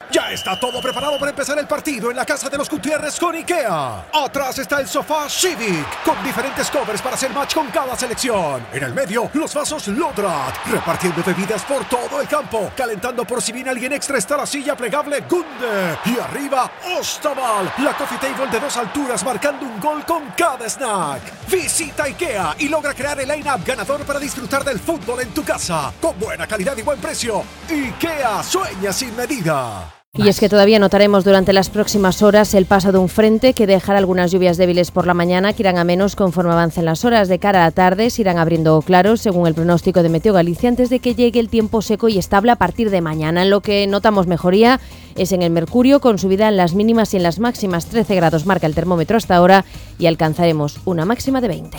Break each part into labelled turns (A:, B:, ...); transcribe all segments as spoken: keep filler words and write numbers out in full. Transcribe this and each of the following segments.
A: Ya está todo preparado para empezar el partido en la casa de los Gutiérrez con IKEA. Atrás está el sofá Civic, con diferentes covers para hacer match con cada selección. En el medio, los vasos Lodrat, repartiendo bebidas por todo el campo. Calentando por si viene alguien extra está la silla plegable Gunde. Y arriba, Ostaval, la coffee table de dos alturas marcando un gol con cada snack. Visita IKEA y logra crear el line-up ganador para disfrutar del fútbol en tu casa. Con buena calidad y buen precio. IKEA, sueña sin medida.
B: Y es que todavía notaremos durante las próximas horas el paso de un frente que dejará algunas lluvias débiles por la mañana que irán a menos conforme avancen las horas. De cara a la tarde se irán abriendo claros según el pronóstico de Meteo Galicia antes de que llegue el tiempo seco y estable a partir de mañana. En lo que notamos mejoría es en el mercurio con subida en las mínimas y en las máximas. trece grados marca el termómetro hasta ahora y alcanzaremos una máxima de veinte.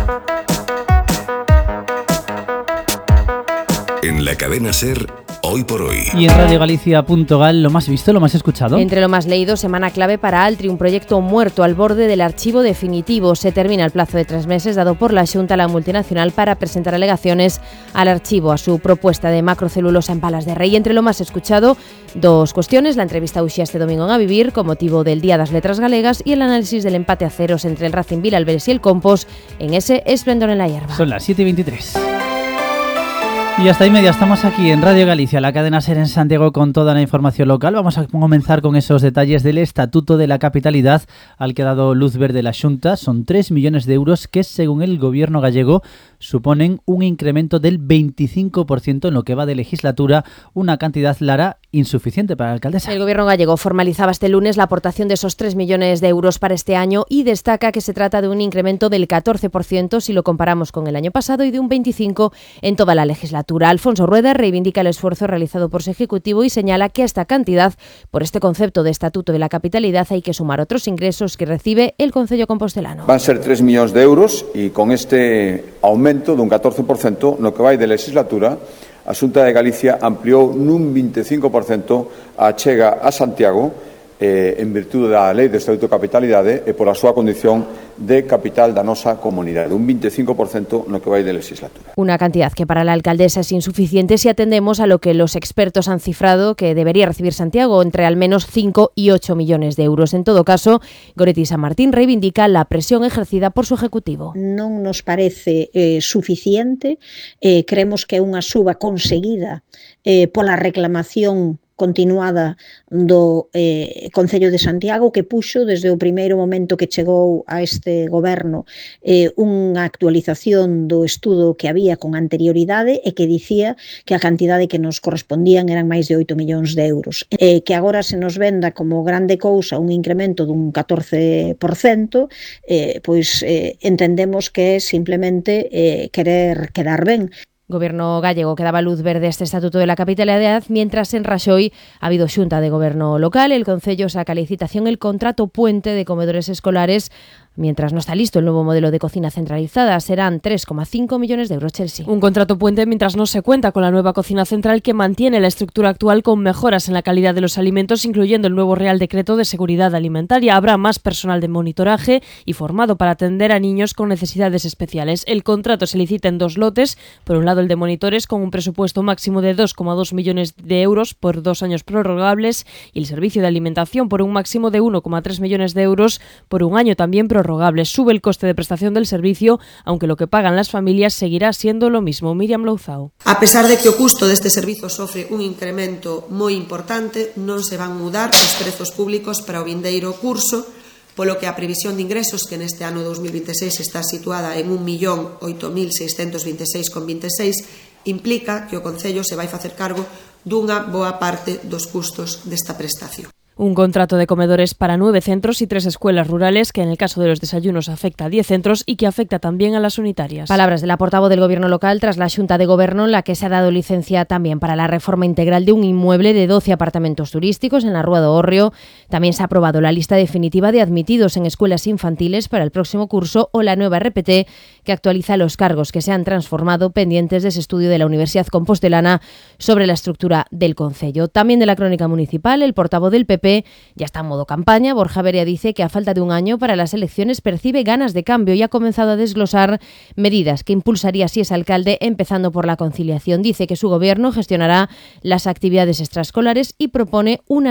C: En la cadena SER, Hoy por Hoy.
D: Y en Radio Galicia punto gal, lo más visto, lo más escuchado.
B: Entre lo más leído, semana clave para Altri, un proyecto muerto al borde del archivo definitivo. Se termina el plazo de tres meses dado por la Xunta a la multinacional para presentar alegaciones al archivo, a su propuesta de macrocelulosa en Palas de Rei. Entre lo más escuchado, dos cuestiones: la entrevista a Uxía este domingo en A Vivir, con motivo del Día das Letras Galegas, y el análisis del empate a ceros entre el Racing Vilalbés y el Compos en ese Esplendor en la Hierba.
D: Son las siete y veintitrés. Y hasta ahí media estamos aquí en Radio Galicia, la cadena SER en Santiago, con toda la información local. Vamos a comenzar con esos detalles del Estatuto de la Capitalidad al que ha dado luz verde la Xunta. Son tres millones de euros que, según el gobierno gallego, suponen un incremento del veinticinco por ciento en lo que va de legislatura, una cantidad, Lara, insuficiente para la alcaldesa.
B: El gobierno gallego formalizaba este lunes la aportación de esos tres millones de euros para este año y destaca que se trata de un incremento del catorce por ciento si lo comparamos con el año pasado y de un veinticinco por ciento en toda la legislatura. Alfonso Rueda reivindica el esfuerzo realizado por su Ejecutivo y señala que a esta cantidad, por este concepto de Estatuto de la Capitalidad, hay que sumar otros ingresos que recibe el Concello compostelano.
E: Van ser tres millóns de euros y con este aumento dun catorce por ciento no que vai de legislatura, a Xunta de Galicia ampliou nun veinticinco por ciento a achega a Santiago eh, en virtude da Lei de Estatuto de Capitalidade e pola súa condición de capital da nosa comunidade, un veinticinco por ciento no que vai de legislatura.
B: Una cantidad que para la alcaldesa es insuficiente si atendemos a lo que los expertos han cifrado que debería recibir Santiago, entre al menos cinco y ocho millones de euros. En todo caso, Goretti San Martín reivindica la presión ejercida por su Ejecutivo.
F: Non nos parece eh, suficiente, eh, creemos que é unha suba conseguida eh, pola reclamación continuada do eh, Concello de Santiago, que puxo desde o primeiro momento que chegou a este goberno eh, unha actualización do estudo que había con anterioridade e que dicía que a cantidade que nos correspondían eran máis de oito millóns de euros. Eh, que agora se nos venda como grande cousa un incremento dun catorce por ciento, eh, pois eh, entendemos que é simplemente eh, querer quedar ben.
B: Gobierno gallego que daba luz verde a este Estatuto de la Capitalidad, mientras en Raxoi ha habido xunta de gobierno local. El Concello saca a licitación el contrato puente de comedores escolares, mientras no está listo el nuevo modelo de cocina centralizada. Serán tres coma cinco millones de euros, Chelsea.
G: Un contrato puente mientras no se cuenta con la nueva cocina central que mantiene la estructura actual con mejoras en la calidad de los alimentos, incluyendo el nuevo Real Decreto de Seguridad Alimentaria. Habrá más personal de monitoraje y formado para atender a niños con necesidades especiales. El contrato se licita en dos lotes. Por un lado, el de monitores con un presupuesto máximo de dos coma dos millones de euros por dos años prorrogables y el servicio de alimentación por un máximo de uno coma tres millones de euros por un año también prorrogable. Sube el coste de prestación del servicio, aunque lo que pagan las familias seguirá siendo lo mismo. Miriam Louzao.
H: A pesar de que o custo deste servizo sofre un incremento moi importante, non se van mudar os prezos públicos para o vindeiro curso, polo que a previsión de ingresos, que neste ano dos mil veintiséis está situada en un millón oito mil seiscentos veintiséis coma veintiséis, implica que o Concello se vai facer cargo dunha boa parte dos custos desta prestación.
G: Un contrato de comedores para nueve centros y tres escuelas rurales que en el caso de los desayunos afecta a diez centros y que afecta también a las unitarias.
B: Palabras de la portavoz del Gobierno local tras la Xunta de Gobierno, en la que se ha dado licencia también para la reforma integral de un inmueble de doce apartamentos turísticos en la Rúa do Hórreo. También se ha aprobado la lista definitiva de admitidos en escuelas infantiles para el próximo curso o la nueva R P T que actualiza los cargos que se han transformado pendientes de ese estudio de la Universidad Compostelana sobre la estructura del concello. También de la crónica municipal, el portavoz del P P ya está en modo campaña. Borja Beria dice que a falta de un año para las elecciones percibe ganas de cambio y ha comenzado a desglosar medidas que impulsaría si es alcalde, empezando por la conciliación. Dice que su gobierno gestionará las actividades extraescolares y propone una